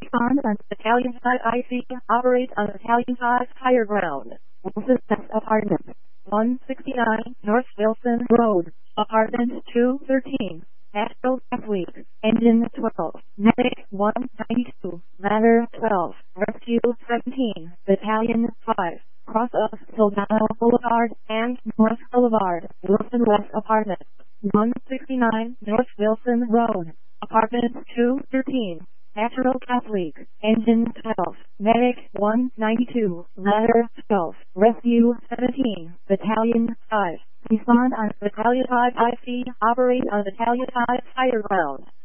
Respond on Battalion 5 IC. Operate on Battalion 5 higher ground. Wilson Apartment 169 North Wilson Road. Apartment 213. Astro Week. Engine 12. Medic 192. Ladder 12. Rescue 17. Battalion 5. Cross of Sildano Boulevard and North Boulevard. Wilson West Apartment 169 North Wilson Road. Apartment 213. Astro Week. Engine 12. Medic 192. Ladder 12. Rescue 17. Battalion 5. Respond on Battalion 5 IC. Operate on Battalion 5 higher ground.